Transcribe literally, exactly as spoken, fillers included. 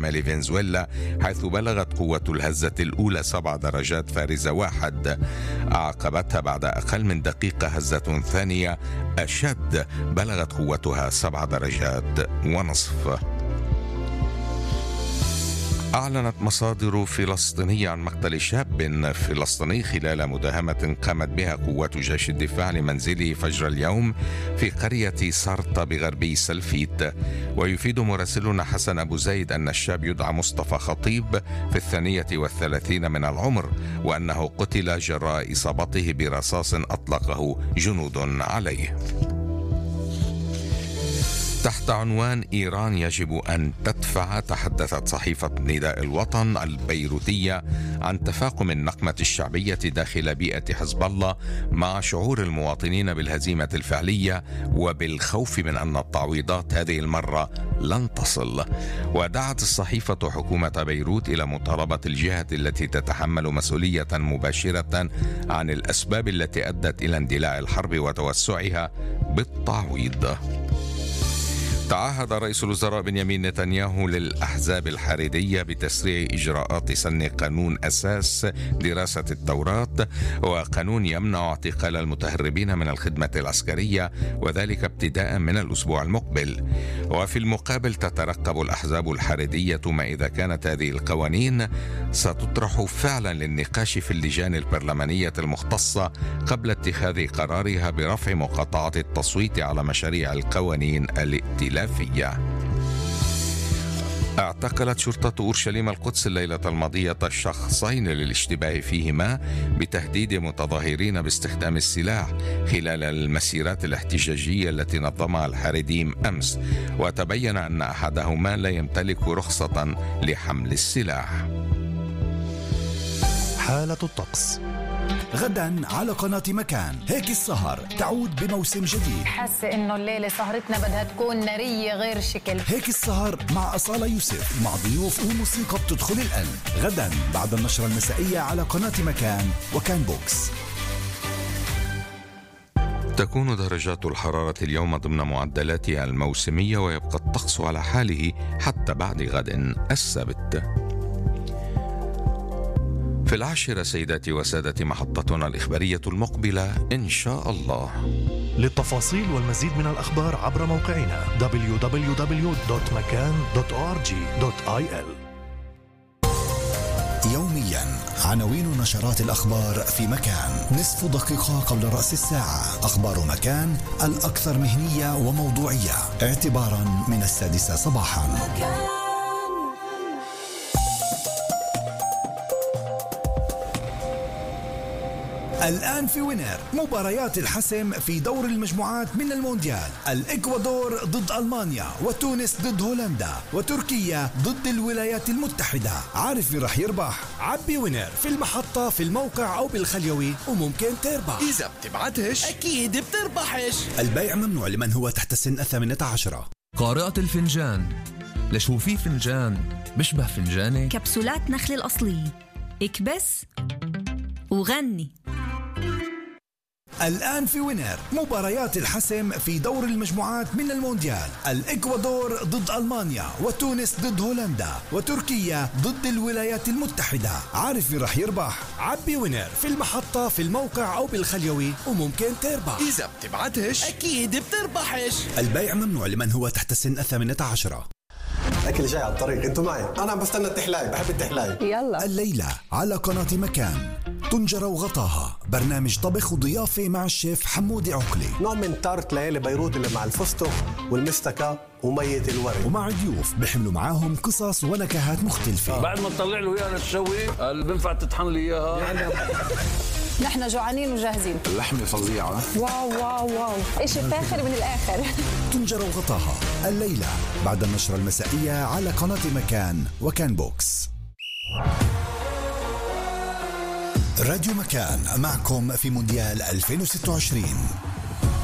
شمال فنزويلا، حيث بلغت قوة الهزة الأولى سبع درجات فارزة واحد. أعقبتها بعد أقل من دقيقة هزة ثانية أشد بلغت قوتها سبع درجات ونصف. أعلنت مصادر فلسطينية عن مقتل شاب فلسطيني خلال مداهمة قامت بها قوات جيش الدفاع لمنزله فجر اليوم في قرية سرطة بغربي سلفيت. ويفيد مراسلنا حسن أبو زيد أن الشاب يدعى مصطفى خطيب في الثانية والثلاثين من العمر، وأنه قتل جراء إصابته برصاص أطلقه جنود عليه. تحت عنوان إيران يجب أن تدفع، تحدثت صحيفة نداء الوطن البيروتية عن تفاقم النقمة الشعبية داخل بيئة حزب الله مع شعور المواطنين بالهزيمة الفعلية وبالخوف من أن التعويضات هذه المرة لن تصل. ودعت الصحيفة حكومة بيروت إلى مطالبة الجهة التي تتحمل مسؤولية مباشرة عن الأسباب التي أدت إلى اندلاع الحرب وتوسعها بالتعويض. تعهد رئيس الوزراء بنيامين نتنياهو للأحزاب الحريرية بتسريع إجراءات سن قانون أساس دراسة التوراة، وقانون يمنع اعتقال المتهربين من الخدمة العسكرية، وذلك ابتداء من الأسبوع المقبل. وفي المقابل تترقب الأحزاب الحريرية ما إذا كانت هذه القوانين ستطرح فعلا للنقاش في اللجان البرلمانية المختصة قبل اتخاذ قرارها برفع مقاطعة التصويت على مشاريع القوانين الائتلافية. اعتقلت شرطة أورشليم القدس الليلة الماضية شخصين للاشتباه فيهما بتهديد متظاهرين باستخدام السلاح خلال المسيرات الاحتجاجية التي نظمها الحريديم أمس، وتبين أن أحدهما لا يمتلك رخصة لحمل السلاح. حالة الطقس غدا على قناة مكان. هيك السهر تعود بموسم جديد. حاسة انه الليلة سهرتنا بدها تكون نارية غير شكل. هيك السهر مع أصالة يوسف، مع ضيوف وموسيقى بتدخل القلب. غدا بعد النشرة المسائية على قناة مكان وكان بوكس. تكون درجات الحرارة اليوم ضمن معدلاتها الموسمية، ويبقى الطقس على حاله حتى بعد غد السبت. في العاشرة سيداتي وسادتي محطتنا الإخبارية المقبلة إن شاء الله. للتفاصيل والمزيد من الأخبار عبر موقعنا دبليو دبليو دبليو دوت مكان دوت أو آر جي دوت آي إل. يوميا عناوين نشرات الأخبار في مكان. نصف دقيقة قبل رأس الساعة أخبار مكان الأكثر مهنية وموضوعية اعتبارا من السادسة صباحا. الآن في وينر مباريات الحسم في دور المجموعات من المونديال. الإكوادور ضد ألمانيا، وتونس ضد هولندا، وتركيا ضد الولايات المتحدة. عارف مين رح يربح؟ عبي وينر في المحطة، في الموقع أو بالخليوي، وممكن تربح. إذا بتبعتهش أكيد بتربحش. البيع ممنوع لمن هو تحت السن الثامنة عشرة. قارئة الفنجان، لشو في فنجان بشبه فنجاني؟ كبسولات نخل الأصلية، اكبس وغني. الآن في وينر مباريات الحسم في دور المجموعات من المونديال. الإكوادور ضد ألمانيا، وتونس ضد هولندا، وتركيا ضد الولايات المتحدة. عارف مين رح يربح؟ عبي وينر في المحطة، في الموقع أو بالخليوي، وممكن تربح. إذا بتبعتهش أكيد بتربحش. البيع ممنوع لمن هو تحت السن الثامنة عشرة. أكل جاي على الطريق، انتوا معي، أنا عم بستنى التحلاي، بحب التحلاي. يلا. الليلة على قناة مكان طنجرة وغطاها، برنامج طبخ وضيافة مع الشيف حمودي عقلي. نوع من تارت ليالي بيروت اللي مع الفستق والمستكة ومية الورد، ومع ضيوف بيحملوا معاهم قصص ونكهات مختلفة. بعد ما تطلع له اياها للشوي اللي بنفع تطحن لي اياها يعني. نحن جوعانين وجاهزين. اللحمة فظيعة. واو واو واو، إشي فاخر من الآخر. طنجرة وغطاها الليلة بعد النشرة المسائية على قناة مكان وكان بوكس. راديو مكان معكم في مونديال ألفين وستة وعشرين.